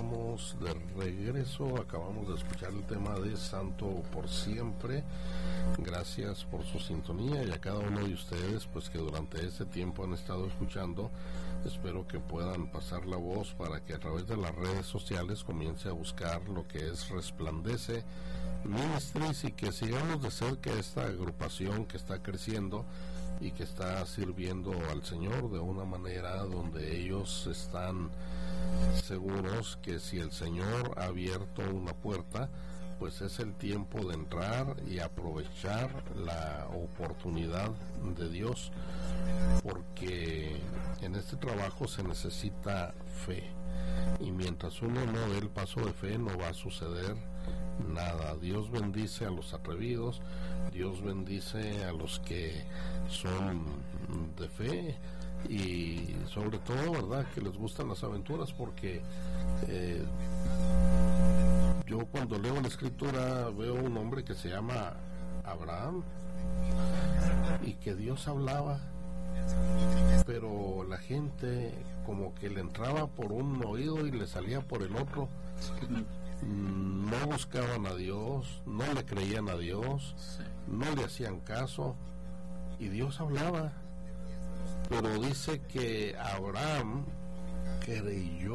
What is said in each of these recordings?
estamos de regreso. Acabamos de escuchar el tema de Santo por Siempre. Gracias por su sintonía, y a cada uno de ustedes pues que durante este tiempo han estado escuchando. Espero que puedan pasar la voz para que a través de las redes sociales comience a buscar lo que es Resplandece Ministries, y que sigamos de cerca esta agrupación que está creciendo y que está sirviendo al Señor de una manera donde ellos están seguros que si el Señor ha abierto una puerta, pues es el tiempo de entrar y aprovechar la oportunidad de Dios, porque en este trabajo se necesita fe, y mientras uno no dé el paso de fe no va a suceder nada. Dios bendice a los atrevidos, Dios bendice a los que son de fe, y sobre todo, verdad, que les gustan las aventuras, porque yo cuando leo la escritura veo un hombre que se llama Abraham, y que Dios hablaba, pero la gente como que le entraba por un oído y le salía por el otro. No buscaban a Dios, no le creían a Dios, no le hacían caso, y Dios hablaba. Pero dice que Abraham creyó,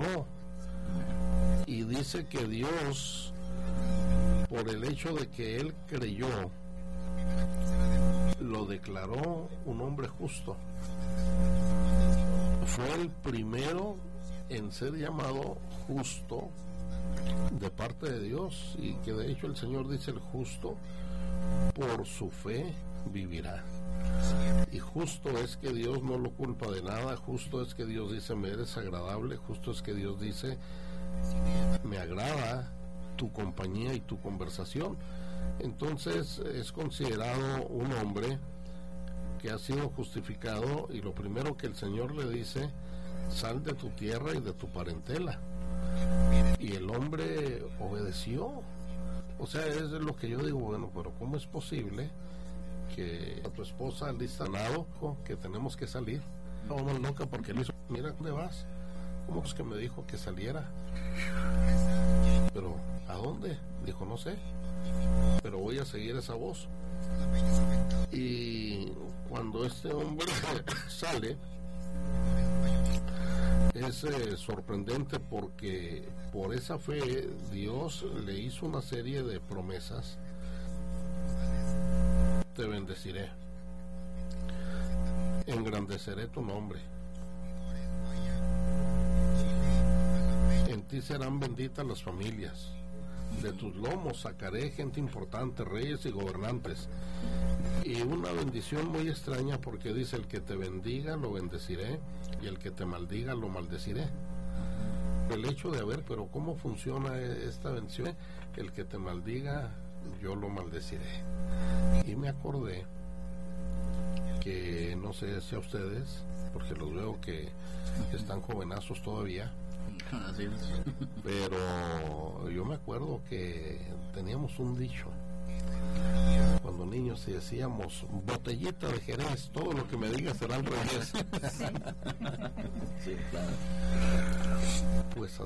y dice que Dios, por el hecho de que él creyó, lo declaró un hombre justo. Fue el primero en ser llamado justo de parte de Dios, y que de hecho el Señor dice: el justo por su fe vivirá. Y justo es que Dios no lo culpa de nada, justo es que Dios dice: me eres agradable, justo es que Dios dice: me agrada tu compañía y tu conversación. Entonces es considerado un hombre que ha sido justificado, y lo primero que el Señor le dice: sal de tu tierra y de tu parentela. Y el hombre obedeció. O sea, es lo que yo digo, bueno, pero ¿cómo es posible que a tu esposa le está nado que tenemos que salir? No, nunca, porque le hizo: mira, ¿dónde vas? ¿Cómo es que me dijo que saliera? Pero, ¿a dónde? Dijo: no sé, pero voy a seguir esa voz. Y cuando este hombre sale, es sorprendente, porque por esa fe Dios le hizo una serie de promesas. Te bendeciré, engrandeceré tu nombre, en ti serán benditas las familias, de tus lomos sacaré gente importante, reyes y gobernantes. Y una bendición muy extraña, porque dice: el que te bendiga lo bendeciré, y el que te maldiga lo maldeciré. El hecho de pero ¿cómo funciona esta bendición? El que te maldiga, yo lo maldeciré. Y me acordé que, no sé si a ustedes, porque los veo que están jovenazos todavía, pero yo me acuerdo que teníamos un dicho cuando niños, y decíamos: botellita de Jerez, todo lo que me digas será al revés. Sí, claro. Pues